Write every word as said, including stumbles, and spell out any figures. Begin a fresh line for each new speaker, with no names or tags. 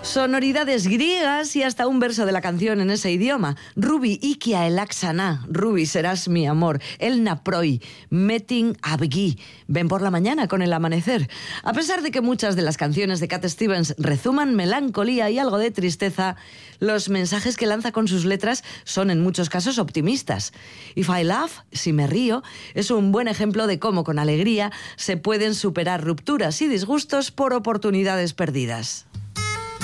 Sonoridades griegas y hasta un verso de la canción en ese idioma. Ruby ikia elaxana, Ruby serás mi amor, el naproi, metin abgi, ven por la mañana con el amanecer. A pesar de que muchas de las canciones de Cat Stevens rezuman melancolía y algo de tristeza, los mensajes que lanza con sus letras son en muchos casos optimistas. If I Laugh, si me río, es un buen ejemplo de cómo con alegría se pueden superar rupturas y disgustos por oportunidades perdidas.